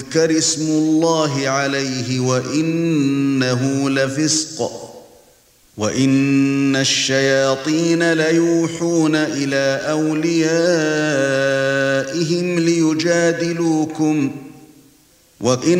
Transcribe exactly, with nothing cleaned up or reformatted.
يُذْكَرِ اسْمُ اللَّهِ عَلَيْهِ وَإِنَّهُ لَفِسْقٌ وَإِنَّ الشَّيَاطِينَ لَيُوحُونَ إِلَى أَوْلِيَائِهِمْ لِيُجَادِلُوكُمْ وَإِنَّ